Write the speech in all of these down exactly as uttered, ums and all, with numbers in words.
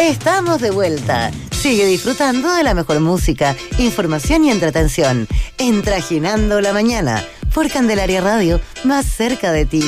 Estamos de vuelta. Sigue disfrutando de la mejor música, información y entretención en Trajinando la Mañana por Candelaria Radio, más cerca de ti.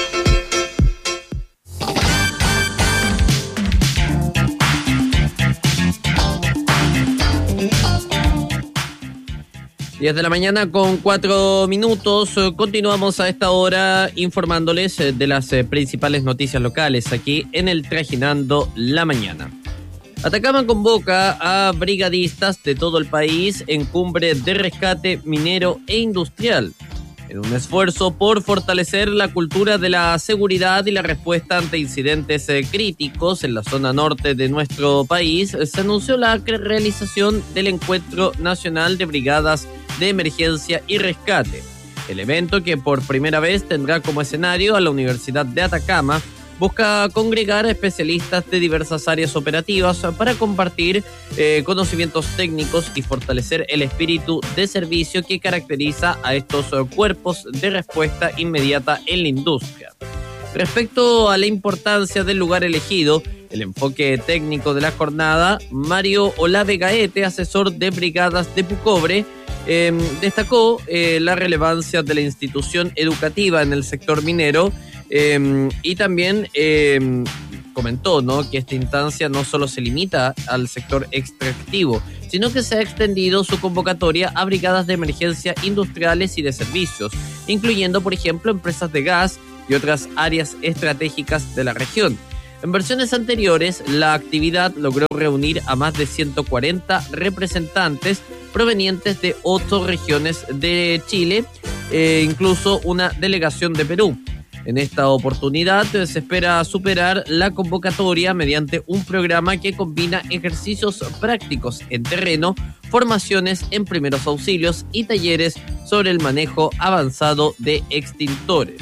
diez de la mañana con cuatro minutos. Continuamos a esta hora informándoles de las principales noticias locales aquí en el Trajinando la Mañana. Atacama convoca a brigadistas de todo el país en cumbre de rescate minero e industrial, en un esfuerzo por fortalecer la cultura de la seguridad y la respuesta ante incidentes críticos en la zona norte de nuestro país. Se anunció la realización del Encuentro Nacional de Brigadas de Emergencia y Rescate, el evento que por primera vez tendrá como escenario a la Universidad de Atacama. Busca congregar a especialistas de diversas áreas operativas para compartir eh, conocimientos técnicos y fortalecer el espíritu de servicio que caracteriza a estos cuerpos de respuesta inmediata en la industria. Respecto a la importancia del lugar elegido, el enfoque técnico de la jornada, Mario Olave Gaete, asesor de brigadas de Pucobre, eh, destacó eh, la relevancia de la institución educativa en el sector minero. Eh, y también eh, comentó, ¿no?, que esta instancia no solo se limita al sector extractivo, sino que se ha extendido su convocatoria a brigadas de emergencia industriales y de servicios, incluyendo, por ejemplo, empresas de gas y otras áreas estratégicas de la región. En versiones anteriores, la actividad logró reunir a más de ciento cuarenta representantes provenientes de ocho regiones de Chile, eh, incluso una delegación de Perú. En esta oportunidad se espera superar la convocatoria mediante un programa que combina ejercicios prácticos en terreno, formaciones en primeros auxilios y talleres sobre el manejo avanzado de extintores.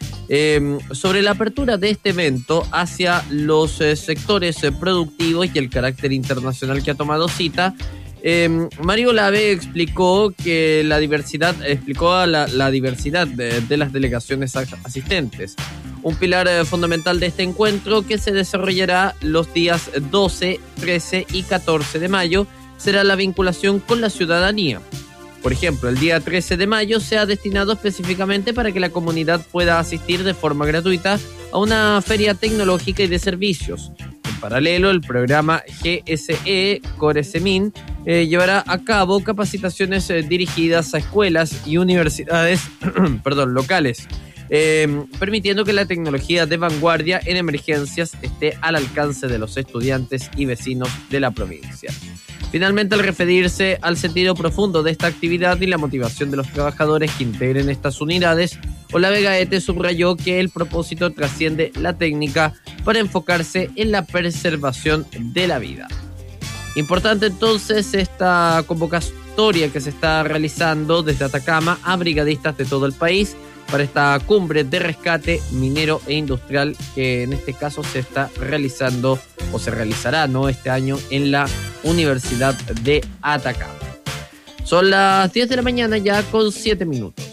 Eh, sobre la apertura de este evento hacia los eh, sectores eh, productivos y el carácter internacional que ha tomado cita, Eh, Mario Olave explicó que la diversidad, explicó a la, la diversidad de, de las delegaciones asistentes. Un pilar eh, fundamental de este encuentro, que se desarrollará los días doce, trece y catorce de mayo, será la vinculación con la ciudadanía. Por ejemplo, el día trece de mayo se ha destinado específicamente para que la comunidad pueda asistir de forma gratuita a una feria tecnológica y de servicios. En paralelo, el programa G S E Coresemin eh, llevará a cabo capacitaciones eh, dirigidas a escuelas y universidades perdón, locales, eh, permitiendo que la tecnología de vanguardia en emergencias esté al alcance de los estudiantes y vecinos de la provincia. Finalmente, al referirse al sentido profundo de esta actividad y la motivación de los trabajadores que integren estas unidades, Olave Gaete subrayó que el propósito trasciende la técnica para enfocarse en la preservación de la vida. Importante entonces esta convocatoria que se está realizando desde Atacama a brigadistas de todo el país para esta cumbre de rescate minero e industrial, que en este caso se está realizando o se realizará, ¿no?, este año en la Universidad de Atacama. Son las diez de la mañana ya con siete minutos.